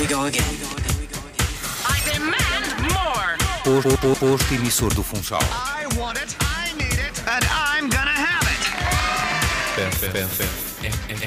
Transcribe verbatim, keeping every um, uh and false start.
go again. I demand more. Posto, posto, posto emissor do Funchal. I want it, I need it, and I'm gonna have it. Pen, pen, pen, pen.